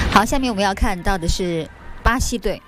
好，下面我们要看到的是巴西队。